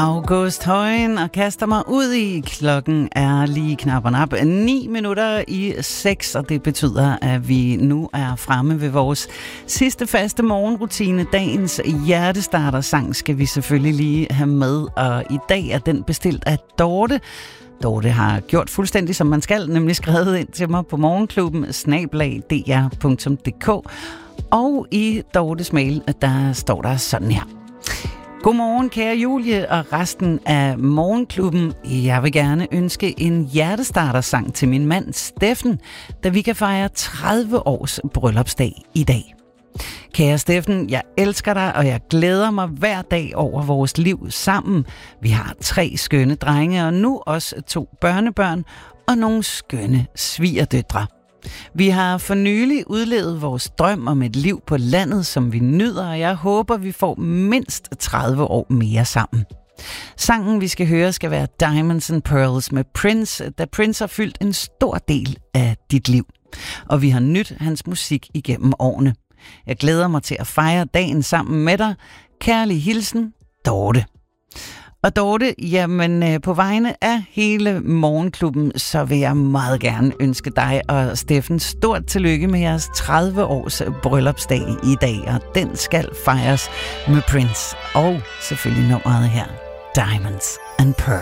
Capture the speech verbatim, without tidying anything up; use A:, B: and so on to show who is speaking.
A: August Højen og kaster mig ud i. Klokken er lige knap og nap ni minutter i seks, og det betyder, at vi nu er fremme ved vores sidste faste morgenrutine. Dagens hjertestarter-sang skal vi selvfølgelig lige have med, og i dag er den bestilt af Dorte. Dorte har gjort fuldstændig som man skal, nemlig skrevet ind til mig på morgenklubben snabel-a d r punktum d k, og i Dortes mail, der står der sådan her. Godmorgen, kære Julie og resten af morgenklubben. Jeg vil gerne ønske en hjertestarter-sang til min mand Steffen, da vi kan fejre tredive års bryllupsdag i dag. Kære Steffen, jeg elsker dig, og jeg glæder mig hver dag over vores liv sammen. Vi har tre skønne drenge, og nu også to børnebørn og nogle skønne svigerdøtre. Vi har for nylig udlevet vores drøm om et liv på landet, som vi nyder, og jeg håber, vi får mindst tredive år mere sammen. Sangen, vi skal høre, skal være Diamonds and Pearls med Prince, da Prince har fyldt en stor del af dit liv. Og vi har nydt hans musik igennem årene. Jeg glæder mig til at fejre dagen sammen med dig. Kærlig hilsen, Dorte. Og Dorte, jamen på vegne af hele morgenklubben, så vil jeg meget gerne ønske dig og Steffen stort tillykke med jeres tredive års bryllupsdag i dag, og den skal fejres med Prince og selvfølgelig nummeret her, Diamonds and Pearls.